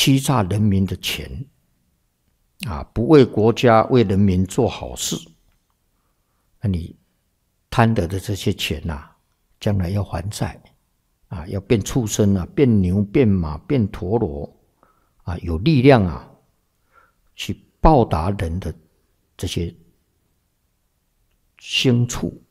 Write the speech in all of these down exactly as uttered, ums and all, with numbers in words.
欺诈人民的钱啊，不为国家为人民做好事，那你贪得的这些钱呐、啊，将来要还债啊，要变畜生啊，变牛变马变陀螺啊，有力量啊去报答人的这些牲畜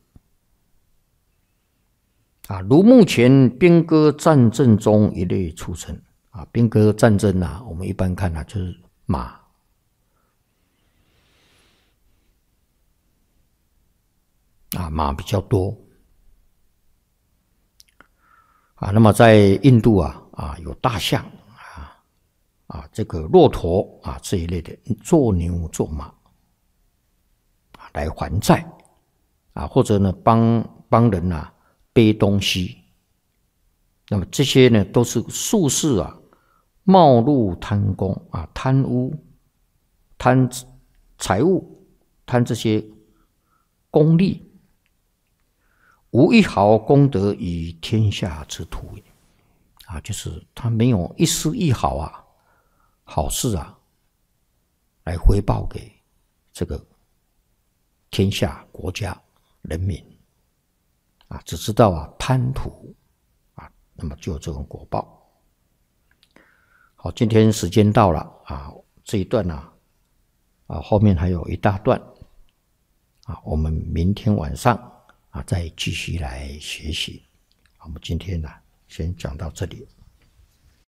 啊，如目前兵戈战阵中一类畜生啊，兵戈战争啊，我们一般看啊就是马啊，马比较多啊。那么在印度啊啊有大象啊啊这个骆驼啊这一类的做牛做马啊来还债啊，或者呢帮帮人啊背东西。那么这些呢都是术士啊冒入贪功啊，贪污贪财物，贪这些功利。无一毫功德于天下之徒也啊，就是他没有一丝一毫啊好事啊来回报给这个天下国家人民啊，只知道啊贪图啊，那么就有这种果报。好，今天时间到了啊，这一段呢 啊, 啊后面还有一大段啊，我们明天晚上啊，再继续来学习。我们今天呢，先讲到这里。